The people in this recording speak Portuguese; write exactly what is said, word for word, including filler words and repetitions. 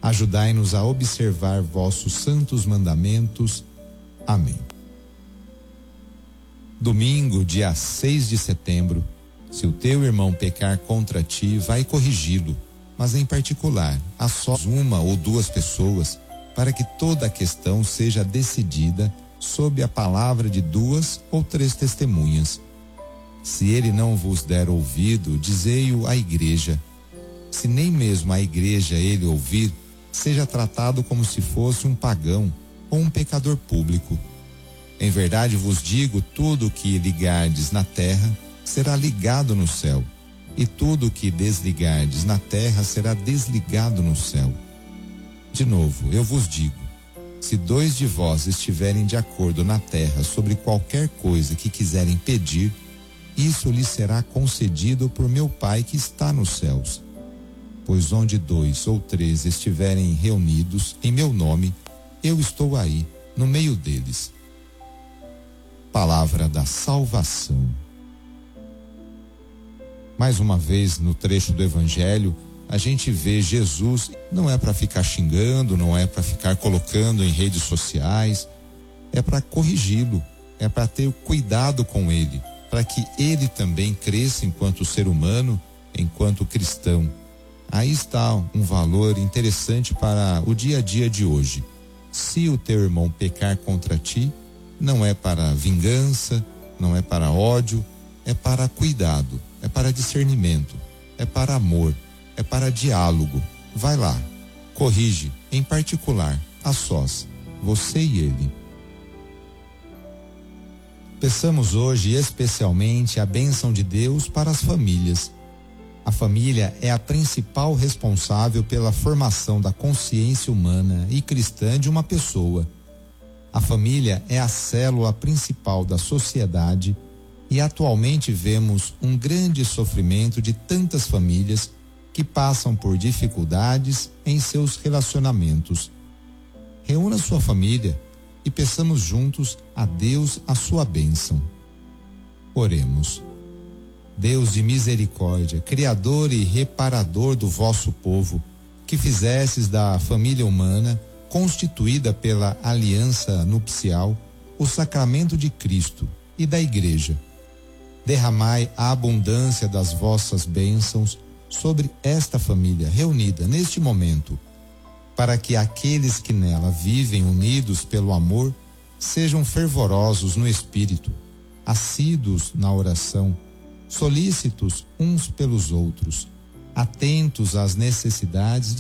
Ajudai-nos a observar vossos santos mandamentos. Amém. Domingo, dia seis de setembro, se o teu irmão pecar contra ti, vai corrigi-lo, mas em particular, a só uma ou duas pessoas, para que toda a questão seja decidida sob a palavra de duas ou três testemunhas. Se ele não vos der ouvido, dizei-o à igreja. Se nem mesmo a igreja ele ouvir, seja tratado como se fosse um pagão ou um pecador público. Em verdade vos digo, tudo o que ligardes na terra será ligado no céu, e tudo o que desligardes na terra será desligado no céu. De novo, eu vos digo, se dois de vós estiverem de acordo na terra sobre qualquer coisa que quiserem pedir, isso lhes será concedido por meu Pai que está nos céus. Pois onde dois ou três estiverem reunidos em meu nome, eu estou aí, no meio deles. Palavra da salvação. Mais uma vez, no trecho do Evangelho, a gente vê Jesus, não é para ficar xingando, não é para ficar colocando em redes sociais, é para corrigi-lo, é para ter cuidado com ele, para que ele também cresça enquanto ser humano, enquanto cristão. Aí está um valor interessante para o dia a dia de hoje. Se o teu irmão pecar contra ti, não é para vingança, não é para ódio, é para cuidado, é para discernimento, é para amor, é para diálogo. Vai lá, corrige, em particular, a sós, você e ele. Peçamos hoje especialmente a bênção de Deus para as famílias. A família é a principal responsável pela formação da consciência humana e cristã de uma pessoa. A família é a célula principal da sociedade e atualmente vemos um grande sofrimento de tantas famílias que passam por dificuldades em seus relacionamentos. Reúna sua família e peçamos juntos a Deus a sua bênção. Oremos. Deus de misericórdia, Criador e reparador do vosso povo, que fizestes da família humana, constituída pela aliança nupcial, o sacramento de Cristo e da Igreja. Derramai a abundância das vossas bênçãos sobre esta família reunida neste momento, para que aqueles que nela vivem unidos pelo amor sejam fervorosos no espírito, assíduos na oração, solícitos uns pelos outros, atentos às necessidades de